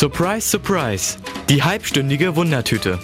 Surprise, surprise! Die halbstündige Wundertüte.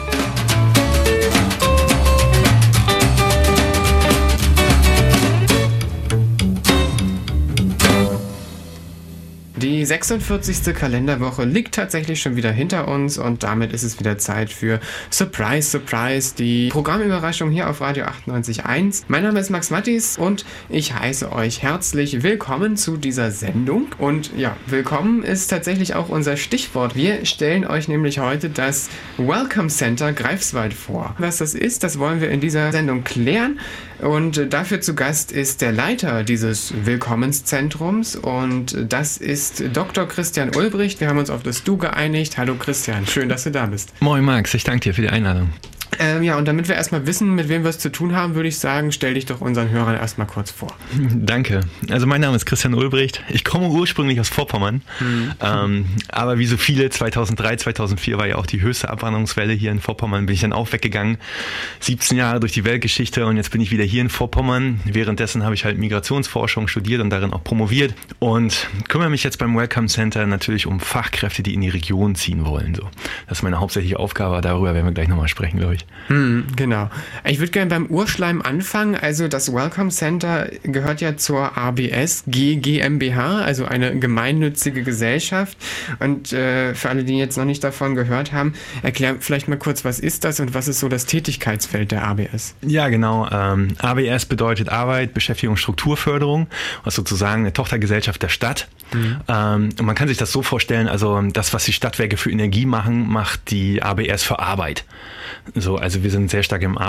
Die 46. Kalenderwoche liegt tatsächlich schon wieder hinter uns und damit ist es wieder Zeit für Surprise, Surprise, die Programmüberraschung hier auf Radio 98.1. Mein Name ist Max Mattis und ich heiße euch herzlich willkommen zu dieser Sendung. Und ja, willkommen ist tatsächlich auch unser Stichwort. Wir stellen euch nämlich heute das Welcome Center Greifswald vor. Was das ist, das wollen wir in dieser Sendung klären. Und dafür zu Gast ist der Leiter dieses Willkommenszentrums und das ist Dr. Christian Ulbricht. Wir haben uns auf das Du geeinigt. Hallo Christian, schön, dass du da bist. Moin Max, ich danke dir für die Einladung. Ja, und damit wir erstmal wissen, mit wem wir es zu tun haben, würde ich sagen, stell dich doch unseren Hörern erstmal kurz vor. Danke. Also mein Name ist Christian Ulbricht. Ich komme ursprünglich aus Vorpommern, aber wie so viele, 2003, 2004 war ja auch die höchste Abwanderungswelle hier in Vorpommern, bin ich dann auch weggegangen. 17 Jahre durch die Weltgeschichte und jetzt bin ich wieder hier in Vorpommern. Währenddessen habe ich halt Migrationsforschung studiert und darin auch promoviert und kümmere mich jetzt beim Welcome Center natürlich um Fachkräfte, die in die Region ziehen wollen. So. Das ist meine hauptsächliche Aufgabe, darüber werden wir gleich nochmal sprechen, glaube ich. Genau. Ich würde gerne beim Urschleim anfangen. Also das Welcome Center gehört ja zur ABS GmbH, also eine gemeinnützige Gesellschaft. Und für alle, die jetzt noch nicht davon gehört haben, erklär vielleicht mal kurz, was ist das und was ist so das Tätigkeitsfeld der ABS? Ja, genau. ABS bedeutet Arbeit, Beschäftigung, Strukturförderung, was sozusagen eine Tochtergesellschaft der Stadt. Und man kann sich das so vorstellen, also das, was die Stadtwerke für Energie machen, macht die ABS für Arbeit. So, also wir sind sehr stark im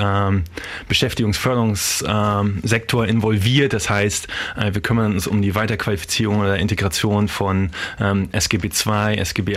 Beschäftigungsförderungssektor involviert. Das heißt, wir kümmern uns um die Weiterqualifizierung oder Integration von SGB II, SGB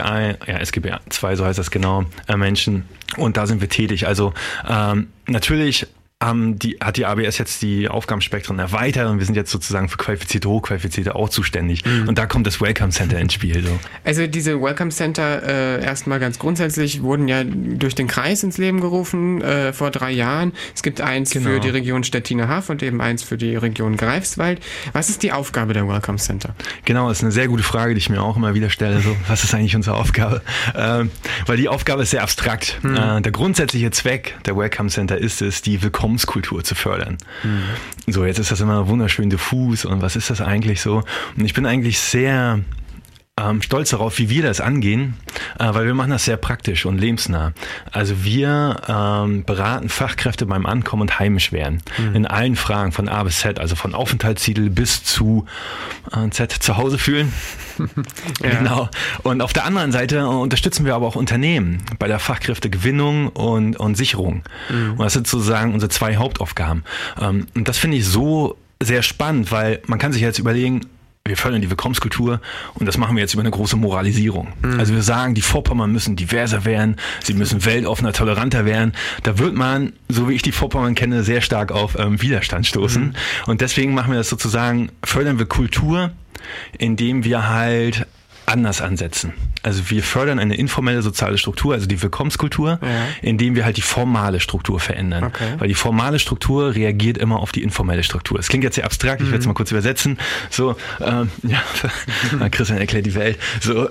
II, so heißt das genau, Menschen. Und da sind wir tätig. Also natürlich hat die ABS jetzt die Aufgabenspektren erweitert und wir sind jetzt sozusagen für Qualifizierte, Hochqualifizierte auch zuständig. Und da kommt das Welcome Center ins Spiel. So. Also diese Welcome Center erstmal ganz grundsätzlich wurden ja durch den Kreis ins Leben gerufen vor 3 Jahren. Es gibt eins für die Region Stettiner Haff und eben eins für die Region Greifswald. Was ist die Aufgabe der Welcome Center? Genau, das ist eine sehr gute Frage, die ich mir auch immer wieder stelle. So, was ist eigentlich unsere Aufgabe? Weil die Aufgabe ist sehr abstrakt. Der grundsätzliche Zweck der Welcome Center ist es, die Willkommenskultur zu fördern. So, jetzt ist das immer wunderschön diffus und was ist das eigentlich so? Und ich bin eigentlich sehr stolz darauf, wie wir das angehen, weil wir machen das sehr praktisch und lebensnah. Also wir beraten Fachkräfte beim Ankommen und heimisch werden. In allen Fragen von A bis Z, also von Aufenthaltstitel bis zu Z, zu Hause fühlen. Ja. Genau. Und auf der anderen Seite unterstützen wir aber auch Unternehmen bei der Fachkräftegewinnung und Sicherung. Und das sind sozusagen unsere 2 Hauptaufgaben. Und das finde ich so sehr spannend, weil man kann sich jetzt überlegen, wir fördern die Willkommenskultur und das machen wir jetzt über eine große Moralisierung. Also wir sagen, die Vorpommern müssen diverser werden, sie müssen weltoffener, toleranter werden. Da wird man, so wie ich die Vorpommern kenne, sehr stark auf Widerstand stoßen. Und deswegen machen wir das sozusagen, fördern wir Kultur, indem wir halt anders ansetzen. Also wir fördern eine informelle soziale Struktur, also die Willkommenskultur, indem wir halt die formale Struktur verändern. Okay. Weil die formale Struktur reagiert immer auf die informelle Struktur. Das klingt jetzt sehr abstrakt, ich werde es mal kurz übersetzen. So, Christian erklärt die Welt. So,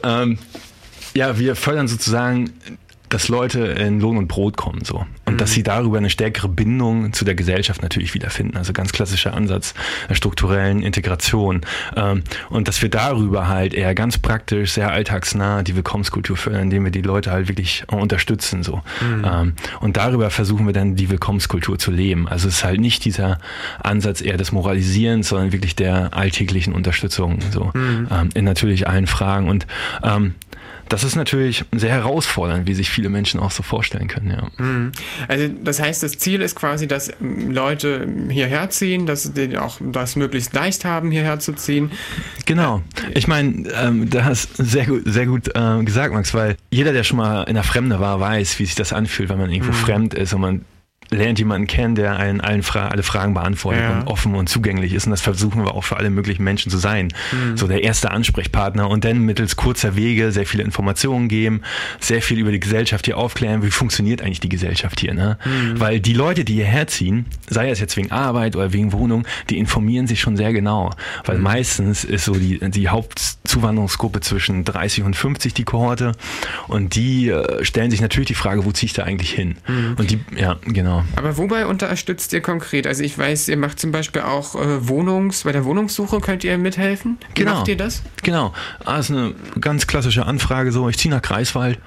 wir fördern sozusagen, dass Leute in Lohn und Brot kommen, so. Und dass sie darüber eine stärkere Bindung zu der Gesellschaft natürlich wiederfinden. Also ganz klassischer Ansatz der strukturellen Integration. Und dass wir darüber halt eher ganz praktisch, sehr alltagsnah die Willkommenskultur fördern, indem wir die Leute halt wirklich unterstützen, so. Und darüber versuchen wir dann die Willkommenskultur zu leben. Also es ist halt nicht dieser Ansatz eher des Moralisierens, sondern wirklich der alltäglichen Unterstützung, so. In natürlich allen Fragen. Und, das ist natürlich sehr herausfordernd, wie sich viele Menschen auch so vorstellen können, ja. Also das heißt, das Ziel ist quasi, dass Leute hierher ziehen, dass sie auch das möglichst leicht haben, hierher zu ziehen. Genau. Ich meine, da hast du sehr gut gesagt, Max, weil jeder, der schon mal in der Fremde war, weiß, wie sich das anfühlt, wenn man irgendwo fremd ist und man lernt jemanden kennen, der alle Fragen beantwortet und offen und zugänglich ist. Und das versuchen wir auch für alle möglichen Menschen zu sein. So der erste Ansprechpartner und dann mittels kurzer Wege sehr viele Informationen geben, sehr viel über die Gesellschaft hier aufklären. Wie funktioniert eigentlich die Gesellschaft hier? Ne? Weil die Leute, die hierher ziehen, sei es jetzt wegen Arbeit oder wegen Wohnung, die informieren sich schon sehr genau. Weil meistens ist so die Hauptzuwanderungsgruppe zwischen 30 und 50 die Kohorte und die stellen sich natürlich die Frage, wo ziehe ich da eigentlich hin? Und die, ja, genau. Aber wobei unterstützt ihr konkret? Also ich weiß, ihr macht zum Beispiel auch bei der Wohnungssuche könnt ihr mithelfen? Wie macht ihr das? Genau. Also eine ganz klassische Anfrage so, ich ziehe nach Greifswald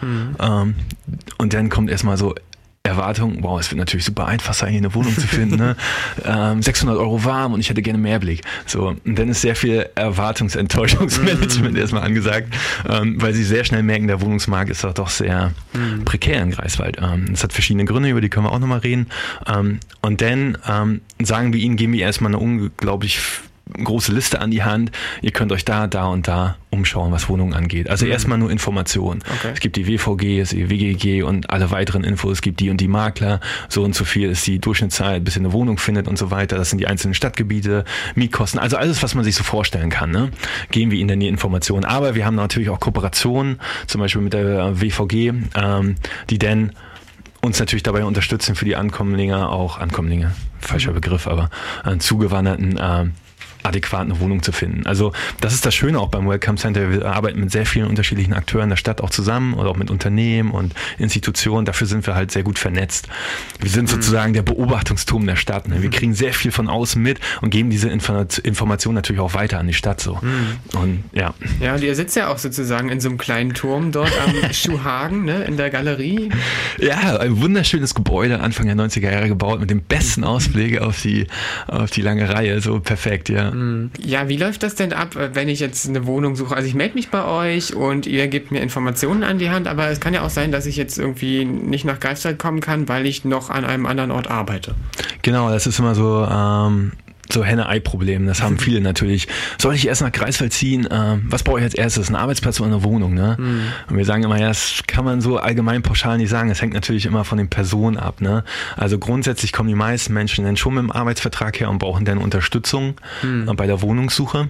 und dann kommt erstmal so Erwartung, wow, es wird natürlich super einfach sein, hier eine Wohnung zu finden, ne? 600 € warm und ich hätte gerne Mehrblick. So, und dann ist sehr viel Erwartungsenttäuschungsmanagement erstmal angesagt, weil sie sehr schnell merken, der Wohnungsmarkt ist doch sehr prekär in Greifswald. Das hat verschiedene Gründe, über die können wir auch nochmal reden. Und dann sagen wir ihnen, geben wir erstmal eine unglaublich große Liste an die Hand. Ihr könnt euch da und da umschauen, was Wohnungen angeht. Also erstmal nur Informationen. Okay. Es gibt die WVG, es gibt die WGG und alle weiteren Infos. Es gibt die und die Makler. So und so viel ist die Durchschnittszeit, bis ihr eine Wohnung findet und so weiter. Das sind die einzelnen Stadtgebiete, Mietkosten. Also alles, was man sich so vorstellen kann. Ne? Geben wir ihnen dann die Informationen. Aber wir haben natürlich auch Kooperationen, zum Beispiel mit der WVG, die dann uns natürlich dabei unterstützen, für die Ankömmlinge, falscher Begriff, aber Zugewanderten, adäquat eine Wohnung zu finden. Also das ist das Schöne auch beim Welcome Center. Wir arbeiten mit sehr vielen unterschiedlichen Akteuren der Stadt auch zusammen oder auch mit Unternehmen und Institutionen. Dafür sind wir halt sehr gut vernetzt. Wir sind sozusagen der Beobachtungsturm der Stadt. Ne? Wir kriegen sehr viel von außen mit und geben diese Informationen natürlich auch weiter an die Stadt. So. Und, ja. Ja, und ihr sitzt ja auch sozusagen in so einem kleinen Turm dort am Schuhhagen, ne? In der Galerie. Ja, ein wunderschönes Gebäude, Anfang der 90er Jahre gebaut, mit dem besten Ausblick auf die lange Reihe. So perfekt, ja. Ja, wie läuft das denn ab, wenn ich jetzt eine Wohnung suche? Also ich melde mich bei euch und ihr gebt mir Informationen an die Hand, aber es kann ja auch sein, dass ich jetzt irgendwie nicht nach Greifswald kommen kann, weil ich noch an einem anderen Ort arbeite. Genau, das ist immer so Henne-Ei-Problem, das haben viele natürlich. Soll ich erst nach Greifswald ziehen? Was brauche ich als erstes? Ein Arbeitsplatz oder eine Wohnung? Ne? Und wir sagen immer, ja, das kann man so allgemein pauschal nicht sagen. Das hängt natürlich immer von den Personen ab. Ne? Also grundsätzlich kommen die meisten Menschen dann schon mit dem Arbeitsvertrag her und brauchen dann Unterstützung bei der Wohnungssuche.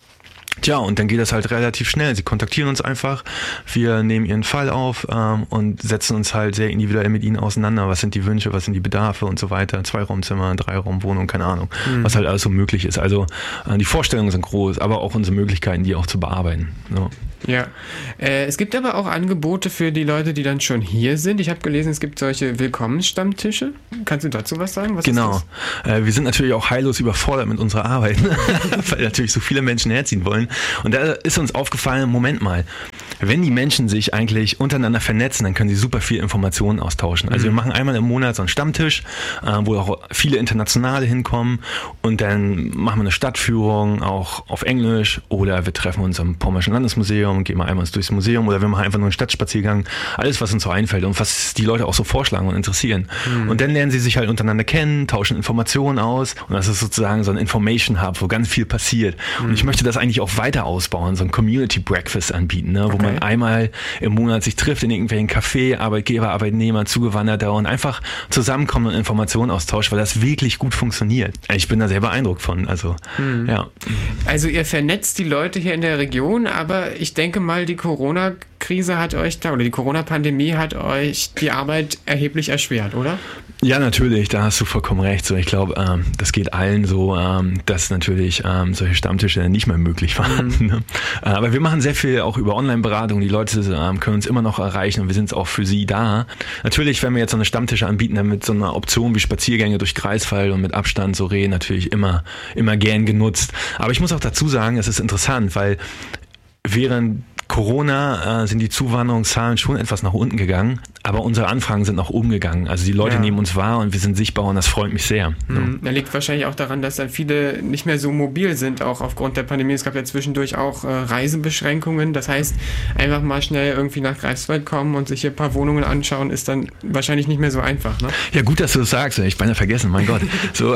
Tja, und dann geht das halt relativ schnell. Sie kontaktieren uns einfach, wir nehmen ihren Fall auf und setzen uns halt sehr individuell mit ihnen auseinander. Was sind die Wünsche, was sind die Bedarfe und so weiter. 2-Raumzimmer, 3-Raumwohnung, keine Ahnung, was halt alles so möglich ist. Also die Vorstellungen sind groß, aber auch unsere Möglichkeiten, die auch zu bearbeiten. So. Ja, es gibt aber auch Angebote für die Leute, die dann schon hier sind. Ich habe gelesen, es gibt solche Willkommensstammtische. Kannst du dazu was sagen? Was genau. Ist das? Wir sind natürlich auch heillos überfordert mit unserer Arbeit, weil natürlich so viele Menschen herziehen wollen. Und da ist uns aufgefallen, Moment mal, wenn die Menschen sich eigentlich untereinander vernetzen, dann können sie super viel Informationen austauschen. Also wir machen einmal im Monat so einen Stammtisch, wo auch viele Internationale hinkommen und dann machen wir eine Stadtführung auch auf Englisch oder wir treffen uns am Pommerschen Landesmuseum und gehen mal einmal durchs Museum oder wir machen einfach nur einen Stadtspaziergang. Alles, was uns so einfällt und was die Leute auch so vorschlagen und interessieren. Und dann lernen sie sich halt untereinander kennen, tauschen Informationen aus und das ist sozusagen so ein Information Hub, wo ganz viel passiert. Und ich möchte das eigentlich auch weiter ausbauen, so ein Community Breakfast anbieten, ne, wo man einmal im Monat sich trifft in irgendwelchen Café, Arbeitgeber, Arbeitnehmer, Zugewanderter und einfach zusammenkommt und Informationen austauscht, weil das wirklich gut funktioniert. Ich bin da sehr beeindruckt von. Also, ja. Also ihr vernetzt die Leute hier in der Region, aber ich denke mal, die Corona-Krise hat euch da, oder die Corona-Pandemie hat euch die Arbeit erheblich erschwert, oder? Ja, natürlich, da hast du vollkommen recht. So, ich glaube, das geht allen so, dass natürlich solche Stammtische nicht mehr möglich waren. Ne? Aber wir machen sehr viel auch über Online-Beratung. Die Leute können uns immer noch erreichen und wir sind auch für sie da. Natürlich, wenn wir jetzt so eine Stammtische anbieten, dann mit so einer Option wie Spaziergänge durch Greifswald und mit Abstand so reden, natürlich immer gern genutzt. Aber ich muss auch dazu sagen, es ist interessant, weil während Corona sind die Zuwanderungszahlen schon etwas nach unten gegangen, aber unsere Anfragen sind nach oben gegangen. Also die Leute nehmen uns wahr und wir sind sichtbar und das freut mich sehr. Das liegt wahrscheinlich auch daran, dass dann viele nicht mehr so mobil sind, auch aufgrund der Pandemie. Es gab ja zwischendurch auch Reisebeschränkungen. Das heißt, einfach mal schnell irgendwie nach Greifswald kommen und sich hier ein paar Wohnungen anschauen, ist dann wahrscheinlich nicht mehr so einfach. Ne? Ja, gut, dass du das sagst. Ich beinahe vergessen, mein Gott. So,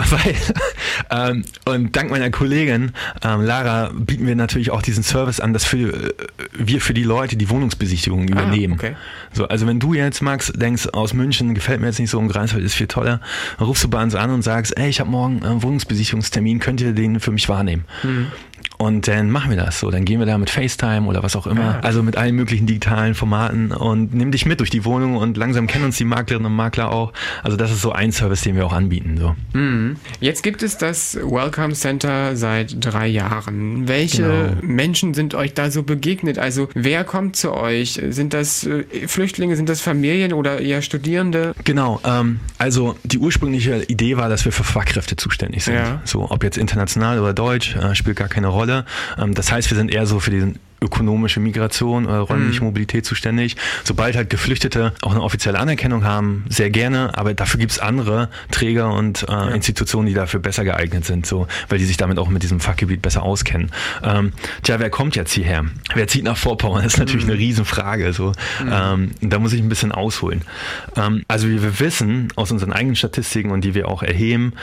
weil, und dank meiner Kollegin Lara bieten wir natürlich auch diesen Service an, dass wir für die Leute die Wohnungsbesichtigungen übernehmen. Okay. So, also wenn du jetzt jetzt, Max, denkst, aus München gefällt mir jetzt nicht so und Greifswald ist viel toller, dann rufst du bei uns an und sagst, ey, ich habe morgen einen Wohnungsbesichtigungstermin, könnt ihr den für mich wahrnehmen? Und dann machen wir das so. Dann gehen wir da mit FaceTime oder was auch immer. Also mit allen möglichen digitalen Formaten und nimm dich mit durch die Wohnung und langsam kennen uns die Maklerinnen und Makler auch. Also das ist so ein Service, den wir auch anbieten. So. Jetzt gibt es das Welcome Center seit 3 Jahren. Welche Menschen sind euch da so begegnet? Also wer kommt zu euch? Sind das Flüchtlinge, sind das Familien oder eher Studierende? Genau. Also die ursprüngliche Idee war, dass wir für Fachkräfte zuständig sind. Ja. So, ob jetzt international oder deutsch, spielt gar keine Rolle. Das heißt, wir sind eher so für die ökonomische Migration oder räumliche Mobilität zuständig. Sobald halt Geflüchtete auch eine offizielle Anerkennung haben, sehr gerne, aber dafür gibt es andere Träger und Institutionen, die dafür besser geeignet sind, so, weil die sich damit auch mit diesem Fachgebiet besser auskennen. Wer kommt jetzt hierher? Wer zieht nach Vorpommern? Das ist natürlich eine Riesenfrage. So. Da muss ich ein bisschen ausholen. Also wie wir wissen aus unseren eigenen Statistiken und die wir auch erheben,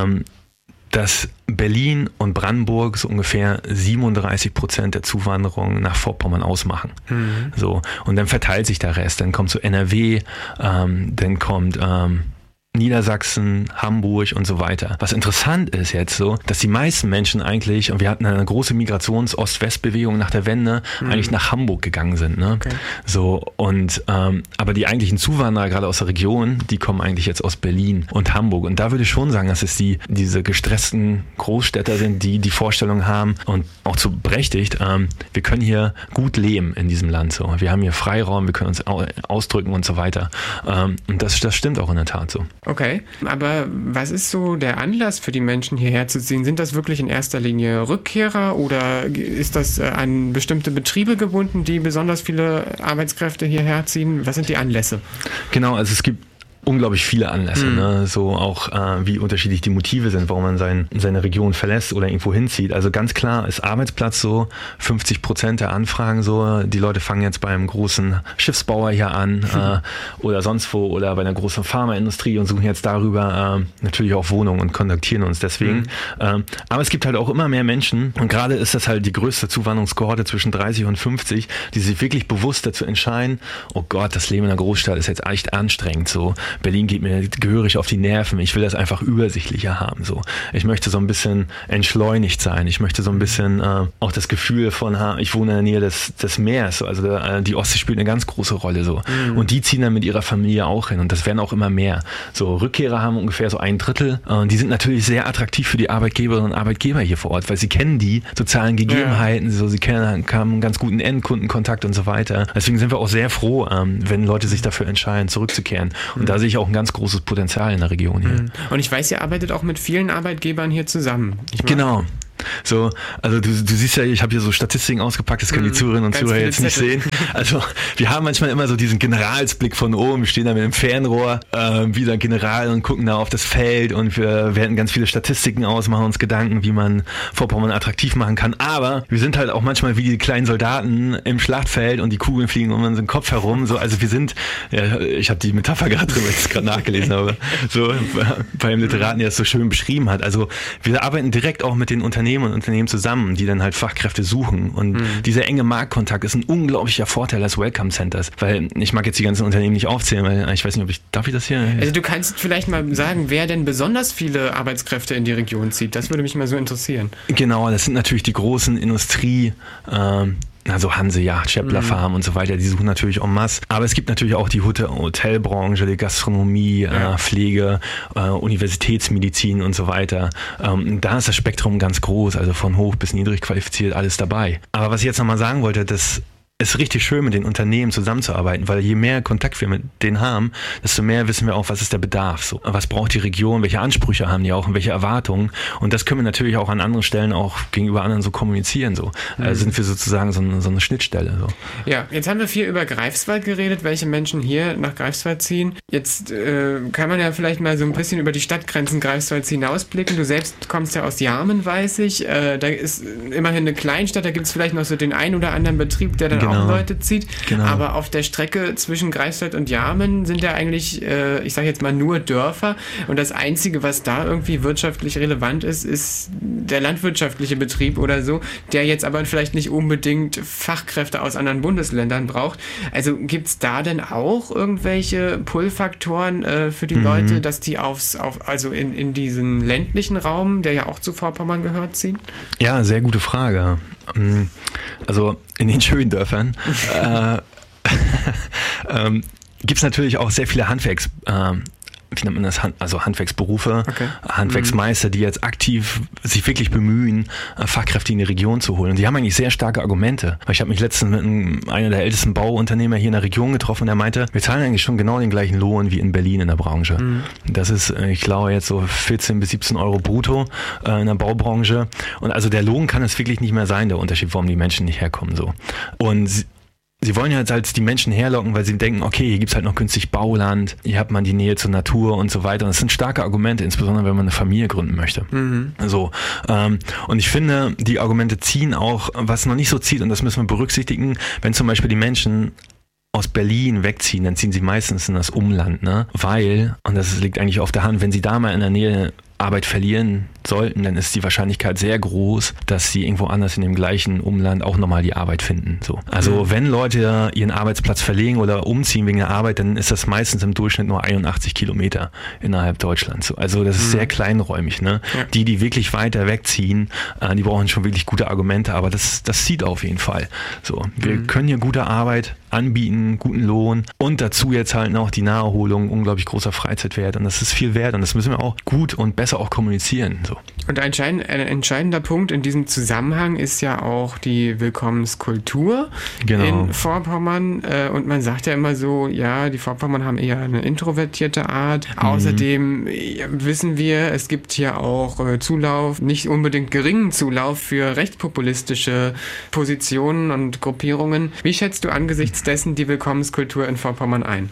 dass Berlin und Brandenburg so ungefähr 37% der Zuwanderung nach Vorpommern ausmachen. So. Und dann verteilt sich der Rest. Dann kommt so NRW, dann kommt Niedersachsen, Hamburg und so weiter. Was interessant ist jetzt so, dass die meisten Menschen eigentlich, und wir hatten eine große Migrations-Ost-West-Bewegung nach der Wende, eigentlich nach Hamburg gegangen sind. Ne? Okay. So, und aber die eigentlichen Zuwanderer, gerade aus der Region, die kommen eigentlich jetzt aus Berlin und Hamburg. Und da würde ich schon sagen, dass es diese gestressten Großstädter sind, die die Vorstellung haben und auch zu berechtigt, wir können hier gut leben in diesem Land. So. Wir haben hier Freiraum, wir können uns ausdrücken und so weiter. Und das stimmt auch in der Tat so. Okay, aber was ist so der Anlass für die Menschen hierher zu ziehen? Sind das wirklich in erster Linie Rückkehrer oder ist das an bestimmte Betriebe gebunden, die besonders viele Arbeitskräfte hierher ziehen? Was sind die Anlässe? Genau, also es gibt unglaublich viele Anlässe, ne? So auch wie unterschiedlich die Motive sind, warum man seine Region verlässt oder irgendwo hinzieht. Also ganz klar ist Arbeitsplatz so, 50% der Anfragen so, die Leute fangen jetzt beim großen Schiffsbauer hier an oder sonst wo oder bei einer großen Pharmaindustrie und suchen jetzt darüber natürlich auch Wohnungen und kontaktieren uns deswegen. Aber es gibt halt auch immer mehr Menschen und gerade ist das halt die größte Zuwanderungskohorte zwischen 30 und 50, die sich wirklich bewusst dazu entscheiden, oh Gott, das Leben in der Großstadt ist jetzt echt anstrengend so. Berlin geht mir gehörig auf die Nerven. Ich will das einfach übersichtlicher haben. So. Ich möchte so ein bisschen entschleunigt sein. Ich möchte so ein bisschen auch das Gefühl von, ich wohne in der Nähe des Meeres. So. Also die Ostsee spielt eine ganz große Rolle. So. Und die ziehen dann mit ihrer Familie auch hin. Und das werden auch immer mehr. So Rückkehrer haben ungefähr so 1/3. Die sind natürlich sehr attraktiv für die Arbeitgeberinnen und Arbeitgeber hier vor Ort, weil sie kennen die sozialen Gegebenheiten. So, sie haben einen ganz guten Endkundenkontakt und so weiter. Deswegen sind wir auch sehr froh, wenn Leute sich dafür entscheiden, zurückzukehren. Und da sehe ich auch ein ganz großes Potenzial in der Region hier. Und ich weiß, ihr arbeitet auch mit vielen Arbeitgebern hier zusammen. Genau. So, also du siehst ja, ich habe hier so Statistiken ausgepackt, das können die Zuhörerinnen und Zuhörer jetzt nicht sehen. Also wir haben manchmal immer so diesen Generalsblick von oben, wir stehen da mit dem Fernrohr wie der General und gucken da auf das Feld und wir werten ganz viele Statistiken aus, machen uns Gedanken, wie man Vorpommern attraktiv machen kann. Aber wir sind halt auch manchmal wie die kleinen Soldaten im Schlachtfeld und die Kugeln fliegen um unseren Kopf herum. So, also wir sind, ja, ich habe die Metapher gerade drüber, ich es gerade nachgelesen habe, so beim Literaten, der es so schön beschrieben hat. Also wir arbeiten direkt auch mit den Unternehmen und Unternehmen zusammen, die dann halt Fachkräfte suchen. Und dieser enge Marktkontakt ist ein unglaublicher Vorteil des Welcome Centers, weil ich mag jetzt die ganzen Unternehmen nicht aufzählen, weil ich weiß nicht, darf ich das hier? Also du kannst vielleicht mal sagen, wer denn besonders viele Arbeitskräfte in die Region zieht. Das würde mich mal so interessieren. Genau, das sind natürlich die großen Industrie, also Hanseyacht, Schäppler Farm und so weiter, die suchen natürlich en masse. Aber es gibt natürlich auch die Hotelbranche, die Gastronomie, Pflege, Universitätsmedizin und so weiter. Da ist das Spektrum ganz groß, also von hoch bis niedrig qualifiziert, alles dabei. Aber was ich jetzt nochmal sagen wollte, das ist richtig schön, mit den Unternehmen zusammenzuarbeiten, weil je mehr Kontakt wir mit denen haben, desto mehr wissen wir auch, was ist der Bedarf. So. Was braucht die Region, welche Ansprüche haben die auch und welche Erwartungen. Und das können wir natürlich auch an anderen Stellen auch gegenüber anderen so kommunizieren. So. Sind wir sozusagen so eine Schnittstelle. So. Ja, jetzt haben wir viel über Greifswald geredet, welche Menschen hier nach Greifswald ziehen. Jetzt kann man ja vielleicht mal so ein bisschen über die Stadtgrenzen Greifswalds hinausblicken. Du selbst kommst ja aus Jarmen, weiß ich. Da ist immerhin eine Kleinstadt, da gibt es vielleicht noch so den einen oder anderen Betrieb, der dann auch Leute zieht. Genau. Aber auf der Strecke zwischen Greifswald und Jarmen sind ja eigentlich, ich sage jetzt mal, nur Dörfer. Und das Einzige, was da irgendwie wirtschaftlich relevant ist, ist der landwirtschaftliche Betrieb oder so, der jetzt aber vielleicht nicht unbedingt Fachkräfte aus anderen Bundesländern braucht. Also gibt es da denn auch irgendwelche Pull-Faktoren für die Leute, dass die also in diesen ländlichen Raum, der ja auch zu Vorpommern gehört, ziehen? Ja, sehr gute Frage. Also in den schönen Dörfern gibt es natürlich auch sehr viele wie nennt man das? Also Handwerksberufe, Handwerksmeister, die jetzt aktiv sich wirklich bemühen, Fachkräfte in die Region zu holen. Und die haben eigentlich sehr starke Argumente. Ich habe mich letztens mit einer der ältesten Bauunternehmer hier in der Region getroffen und der meinte, wir zahlen eigentlich schon genau den gleichen Lohn wie in Berlin in der Branche. Das ist, ich glaube, jetzt so 14 bis 17 Euro brutto in der Baubranche. Und also der Lohn kann es wirklich nicht mehr sein, der Unterschied, warum die Menschen nicht herkommen. So. Und sie wollen ja jetzt halt die Menschen herlocken, weil sie denken, okay, hier gibt's halt noch günstig Bauland, hier hat man die Nähe zur Natur und so weiter. Und das sind starke Argumente, insbesondere wenn man eine Familie gründen möchte. So, und ich finde, die Argumente ziehen auch, was noch nicht so zieht, und das müssen wir berücksichtigen, wenn zum Beispiel die Menschen aus Berlin wegziehen, dann ziehen sie meistens in das Umland, ne? Weil, und das liegt eigentlich auf der Hand, wenn sie da mal in der Nähe Arbeit verlieren sollten, dann ist die Wahrscheinlichkeit sehr groß, dass sie irgendwo anders in dem gleichen Umland auch nochmal die Arbeit finden. So. Also wenn Leute ihren Arbeitsplatz verlegen oder umziehen wegen der Arbeit, dann ist das meistens im Durchschnitt nur 81 Kilometer innerhalb Deutschlands. Also das ist sehr kleinräumig. Ne? Ja. Die wirklich weiter wegziehen, die brauchen schon wirklich gute Argumente, aber das zieht auf jeden Fall. So. Wir können hier gute Arbeit anbieten, guten Lohn und dazu jetzt halt noch die Naherholung, unglaublich großer Freizeitwert, und das ist viel wert und das müssen wir auch gut und besser auch kommunizieren. So. Und ein entscheidender Punkt in diesem Zusammenhang ist ja auch die Willkommenskultur in Vorpommern. Und man sagt ja immer so, ja, die Vorpommern haben eher eine introvertierte Art. Außerdem wissen wir, es gibt hier auch Zulauf, nicht unbedingt geringen Zulauf für rechtspopulistische Positionen und Gruppierungen. Wie schätzt du angesichts dessen die Willkommenskultur in Vorpommern ein?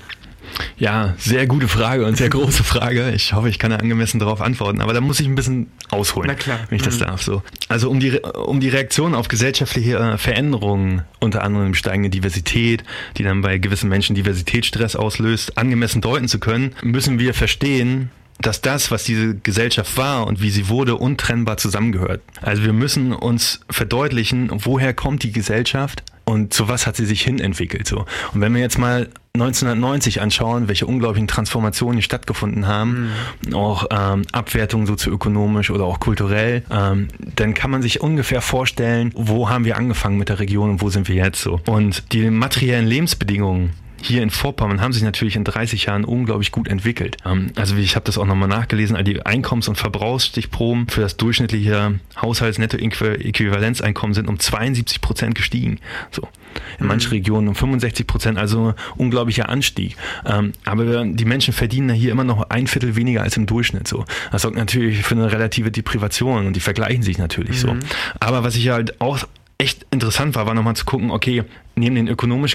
Ja, sehr gute Frage und sehr große Frage. Ich hoffe, ich kann da angemessen darauf antworten, aber da muss ich ein bisschen ausholen, wenn ich das darf. So. Also um die Reaktion auf gesellschaftliche Veränderungen, unter anderem steigende Diversität, die dann bei gewissen Menschen Diversitätsstress auslöst, angemessen deuten zu können, müssen wir verstehen, dass das, was diese Gesellschaft war und wie sie wurde, untrennbar zusammengehört. Also wir müssen uns verdeutlichen, woher kommt die Gesellschaft und zu was hat sie sich hin entwickelt. So. Und wenn wir jetzt mal 1990 anschauen, welche unglaublichen Transformationen stattgefunden haben, auch Abwertungen sozioökonomisch oder auch kulturell, dann kann man sich ungefähr vorstellen, wo haben wir angefangen mit der Region und wo sind wir jetzt so. Und die materiellen Lebensbedingungen hier in Vorpommern haben sich natürlich in 30 Jahren unglaublich gut entwickelt. Also ich habe das auch nochmal nachgelesen, die Einkommens- und Verbrauchsstichproben für das durchschnittliche Haushaltsnettoäquivalenzeinkommen sind um 72% gestiegen. So. In manchen Regionen um 65%, also ein unglaublicher Anstieg. Aber die Menschen verdienen hier immer noch 1/4 weniger als im Durchschnitt. So. Das sorgt natürlich für eine relative Deprivation und die vergleichen sich natürlich so. Aber was ich halt auch echt interessant war nochmal zu gucken, okay, neben den ökonomischen